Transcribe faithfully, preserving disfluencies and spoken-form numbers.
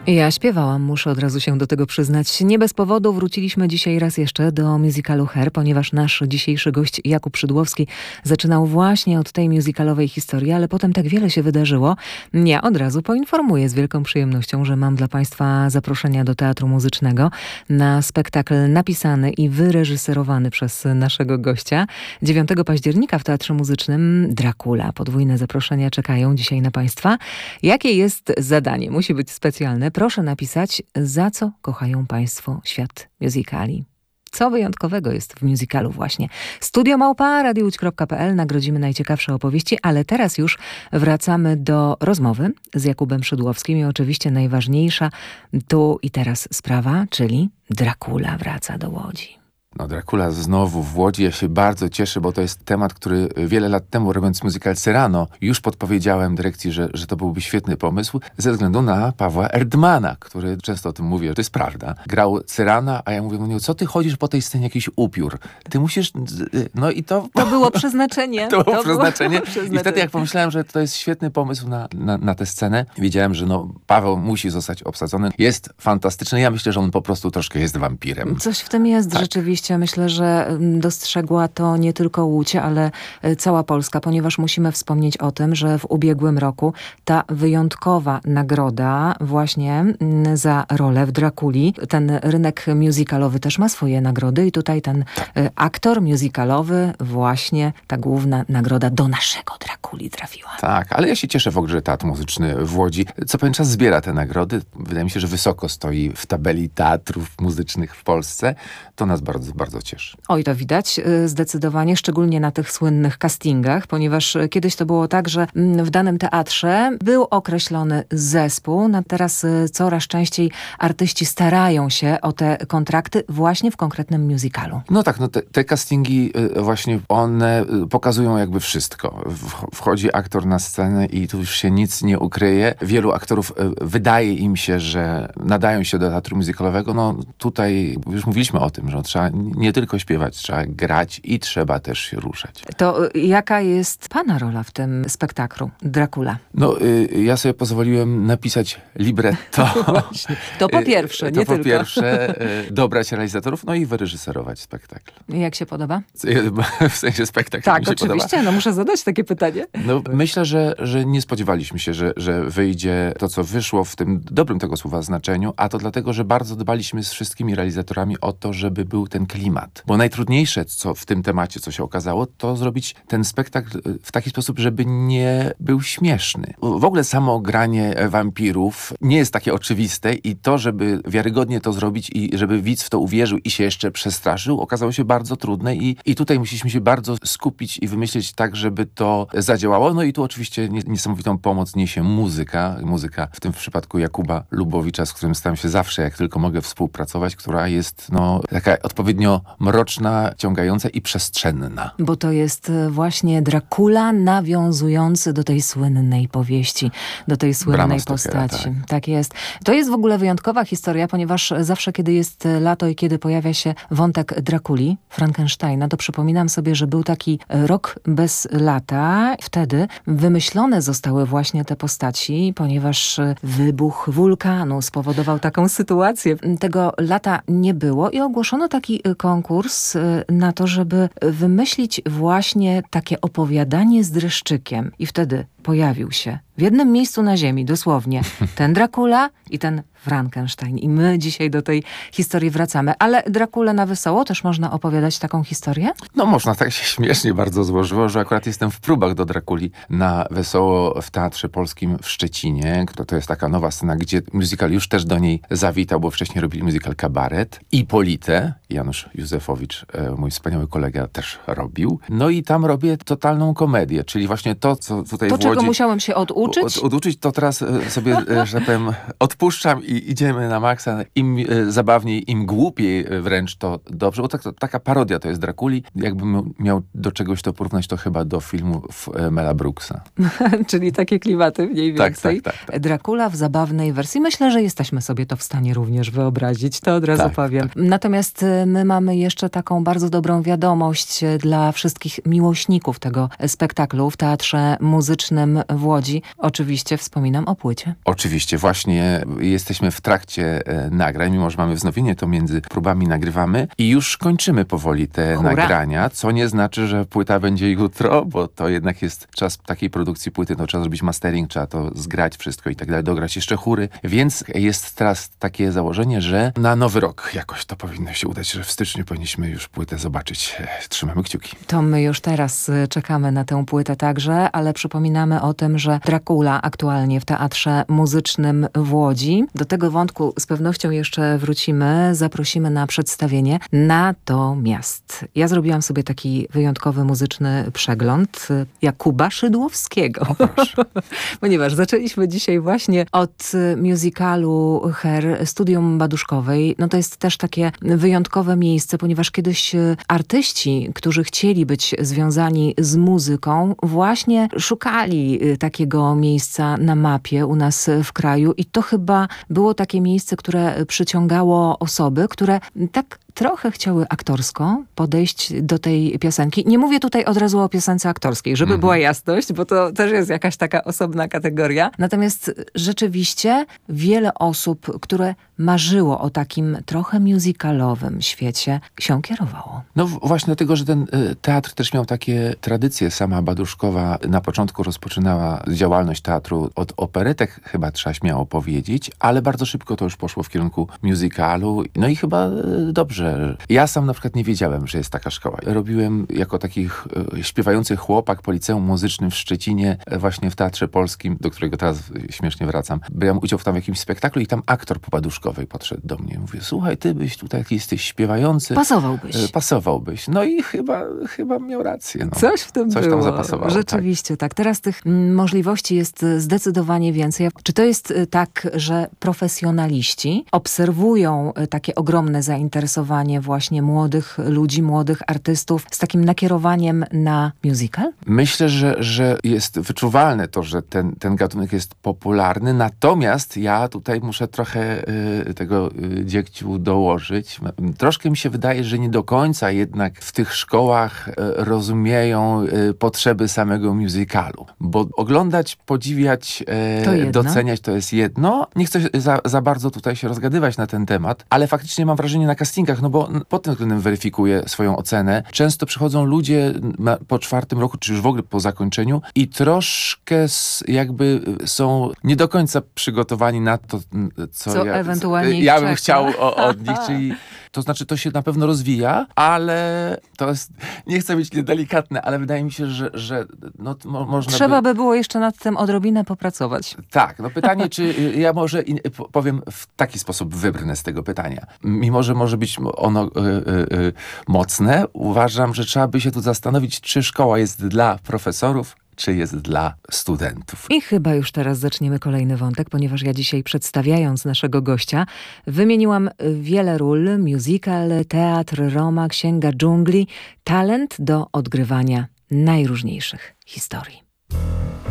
Ja śpiewałam, muszę od razu się do tego przyznać. Nie bez powodu wróciliśmy dzisiaj raz jeszcze do musicalu Hair, ponieważ nasz dzisiejszy gość Jakub Szydłowski zaczynał właśnie od tej musicalowej historii, ale potem tak wiele się wydarzyło. Ja od razu poinformuję z wielką przyjemnością, że mam dla Państwa zaproszenia do Teatru Muzycznego na spektakl napisany i wyreżyserowany przez naszego gościa. dziewiątego października w Teatrze Muzycznym Dracula. Podwójne zaproszenia czekają dzisiaj na Państwa. Jakie jest zadanie? Musi być specjalne. Proszę napisać, za co kochają Państwo świat musicali. Co wyjątkowego jest w musicalu właśnie. Studio małpa radio łódź kropka pe el. Nagrodzimy najciekawsze opowieści, ale teraz już wracamy do rozmowy z Jakubem Szydłowskim i oczywiście najważniejsza tu i teraz sprawa, czyli Dracula wraca do Łodzi. No, Dracula znowu w Łodzi. Ja się bardzo cieszę, bo to jest temat, który wiele lat temu, robiąc musical Cyrano, już podpowiedziałem dyrekcji, że, że to byłby świetny pomysł, ze względu na Pawła Erdmana, który, często o tym mówię, to jest prawda, grał Cyrana, a ja mówię, no co ty chodzisz po tej scenie, jakiś upiór? Ty musisz... No i to... To było przeznaczenie. to było to przeznaczenie. Było przeznaczenie. I wtedy jak pomyślałem, że to jest świetny pomysł na, na, na tę scenę, wiedziałem, że no, Paweł musi zostać obsadzony. Jest fantastyczny. Ja myślę, że on po prostu troszkę jest wampirem. Coś w tym jest, tak. Rzeczywiście. Myślę, że dostrzegła to nie tylko Łódź, ale cała Polska, ponieważ musimy wspomnieć o tym, że w ubiegłym roku ta wyjątkowa nagroda właśnie za rolę w Drakuli, ten rynek musicalowy też ma swoje nagrody i tutaj ten aktor musicalowy, właśnie ta główna nagroda do naszego Drakuli trafiła. Tak, ale ja się cieszę w ogóle, że Teatr Muzyczny w Łodzi co pewien czas zbiera te nagrody. Wydaje mi się, że wysoko stoi w tabeli teatrów muzycznych w Polsce. To nas bardzo, bardzo cieszy. Oj, to widać zdecydowanie, szczególnie na tych słynnych castingach, ponieważ kiedyś to było tak, że w danym teatrze był określony zespół, a teraz coraz częściej artyści starają się o te kontrakty właśnie w konkretnym musicalu. No tak, no te, te castingi właśnie, one pokazują jakby wszystko. Wchodzi aktor na scenę i tu już się nic nie ukryje. Wielu aktorów wydaje im się, że nadają się do teatru musicalowego. No tutaj już mówiliśmy o tym, że trzeba nie tylko śpiewać, trzeba grać i trzeba też się ruszać. To jaka jest pana rola w tym spektaklu Dracula? No, y, ja sobie pozwoliłem napisać libretto. Właśnie. To po pierwsze, nie to po tylko. pierwsze, y, dobrać realizatorów, no i wyreżyserować spektakl. Jak się podoba? W sensie spektakl tak, mi się oczywiście, podoba. no muszę zadać takie pytanie. No, myślę, że, że nie spodziewaliśmy się, że, że wyjdzie to, co wyszło w tym dobrym tego słowa znaczeniu, a to dlatego, że bardzo dbaliśmy z wszystkimi realizatorami o to, żeby był ten klimat. Bo najtrudniejsze, co w tym temacie, co się okazało, to zrobić ten spektakl w taki sposób, żeby nie był śmieszny. W ogóle samo granie wampirów nie jest takie oczywiste i to, żeby wiarygodnie to zrobić i żeby widz w to uwierzył i się jeszcze przestraszył, okazało się bardzo trudne i, i tutaj musieliśmy się bardzo skupić i wymyślić tak, żeby to zadziałało. No i tu oczywiście niesamowitą pomoc niesie muzyka. Muzyka w tym przypadku Jakuba Lubowicza, z którym staram się zawsze, jak tylko mogę, współpracować, która jest no taka odpowiednio mroczna, ciągająca i przestrzenna. Bo to jest właśnie Dracula nawiązujący do tej słynnej powieści, do tej słynnej postaci. Tak. tak jest. To jest w ogóle wyjątkowa historia, ponieważ zawsze, kiedy jest lato i kiedy pojawia się wątek Drakuli, Frankensteina, to przypominam sobie, że był taki rok bez lata. Wtedy wymyślone zostały właśnie te postaci, ponieważ wybuch wulkanu spowodował taką sytuację. Tego lata nie było i ogłoszono taki konkurs na to, żeby wymyślić właśnie takie opowiadanie z dreszczykiem. I wtedy pojawił się w jednym miejscu na ziemi, dosłownie, ten Dracula i ten Frankenstein. I my dzisiaj do tej historii wracamy. Ale Draculę na wesoło też można opowiadać taką historię? No można, tak się śmiesznie bardzo złożyło, że akurat jestem w próbach do Drakuli na wesoło w Teatrze Polskim w Szczecinie. To, to jest taka nowa scena, gdzie musical już też do niej zawitał, bo wcześniej robili musical Kabaret. Ipolite, Janusz Józefowicz, mój wspaniały kolega, też robił. No i tam robię totalną komedię, czyli właśnie to, co tutaj to, w Łodzi... czego musiałem się oduczyć? Od, oduczyć, to teraz sobie, że powiem, odpuszczam i idziemy na maksa. Im e, zabawniej, im głupiej wręcz, to dobrze. Bo tak, to, taka parodia to jest Drakuli. Jakbym miał do czegoś to porównać, to chyba do filmu e, Mela Brooksa. Czyli takie klimaty mniej więcej. Tak, tak, tak, tak. Dracula w zabawnej wersji. Myślę, że jesteśmy sobie to w stanie również wyobrazić. To od razu tak, powiem. Tak. Natomiast my mamy jeszcze taką bardzo dobrą wiadomość dla wszystkich miłośników tego spektaklu w Teatrze Muzycznym w Łodzi. Oczywiście wspominam o płycie. Oczywiście, właśnie jesteśmy w trakcie e, nagrań, mimo że mamy wznowienie, to między próbami nagrywamy i już kończymy powoli te Hurra. nagrania, co nie znaczy, że płyta będzie jutro, bo to jednak jest czas takiej produkcji płyty, no trzeba zrobić mastering, trzeba to zgrać wszystko i tak dalej, dograć jeszcze chóry, więc jest teraz takie założenie, że na nowy rok jakoś to powinno się udać, że w styczniu powinniśmy już płytę zobaczyć. Trzymamy kciuki. To my już teraz czekamy na tę płytę także, ale przypominamy o tym, że Dracula aktualnie w Teatrze Muzycznym w Łodzi. Do tego wątku z pewnością jeszcze wrócimy, zaprosimy na przedstawienie. Natomiast ja zrobiłam sobie taki wyjątkowy muzyczny przegląd Jakuba Szydłowskiego. Ponieważ zaczęliśmy dzisiaj właśnie od musicalu Hair, Studium Baduszkowej. No to jest też takie wyjątkowe miejsce, ponieważ kiedyś artyści, którzy chcieli być związani z muzyką, właśnie szukali takiego miejsca na mapie u nas w kraju i to chyba było takie miejsce, które przyciągało osoby, które tak trochę chciały aktorsko podejść do tej piosenki. Nie mówię tutaj od razu o piosence aktorskiej, żeby mhm. była jasność, bo to też jest jakaś taka osobna kategoria. Natomiast rzeczywiście wiele osób, które marzyło o takim trochę musicalowym świecie, się kierowało. No właśnie dlatego, że ten y, teatr też miał takie tradycje. Sama Baduszkowa na początku rozpoczynała działalność teatru od operetek, chyba trzeba śmiało powiedzieć, ale bardzo szybko to już poszło w kierunku musicalu. No i chyba y, dobrze. Ja sam na przykład nie wiedziałem, że jest taka szkoła. Robiłem jako taki y, śpiewający chłopak po liceum muzycznym w Szczecinie, y, właśnie w Teatrze Polskim, do którego teraz y, śmiesznie wracam. Brałem udział w tam w jakimś spektaklu i tam aktor po Baduszkowej podszedł do mnie. Mówię, słuchaj, ty byś tutaj jesteś śpiewający. Pasowałbyś. Y, pasowałbyś. No i chyba, chyba miał rację. No. Coś w tym Coś było. tam zapasowało. Rzeczywiście, tak. tak. Teraz tych mm, możliwości jest zdecydowanie więcej. Czy to jest y, tak, że profesjonaliści obserwują y, takie ogromne zainteresowanie właśnie młodych ludzi, młodych artystów z takim nakierowaniem na musical? Myślę, że, że jest wyczuwalne to, że ten, ten gatunek jest popularny, natomiast ja tutaj muszę trochę y, tego y, dziegciu dołożyć. Troszkę mi się wydaje, że nie do końca jednak w tych szkołach y, rozumieją y, potrzeby samego musicalu, bo oglądać, podziwiać, y, to doceniać to jest jedno. Nie chcę za, za bardzo tutaj się rozgadywać na ten temat, ale faktycznie mam wrażenie na castingach, no bo pod tym względem weryfikuję swoją ocenę. Często przychodzą ludzie po czwartym roku, czy już w ogóle po zakończeniu i troszkę jakby są nie do końca przygotowani na to, co, co ja, ewentualnie ja bym czeka. chciał o, od nich, czyli to znaczy to się na pewno rozwija, ale to jest, nie chcę być niedelikatny, ale wydaje mi się, że, że no, mo, można Trzeba by... by było jeszcze nad tym odrobinę popracować. Tak, no pytanie, czy ja może in, powiem w taki sposób, wybrnę z tego pytania. Mimo, że może być ono y, y, y, mocne, uważam, że trzeba by się tu zastanowić, czy szkoła jest dla profesorów, czy jest dla studentów. I chyba już teraz zaczniemy kolejny wątek, ponieważ ja dzisiaj przedstawiając naszego gościa, wymieniłam wiele ról, musical, teatr, Roma, Księga Dżungli, talent do odgrywania najróżniejszych historii.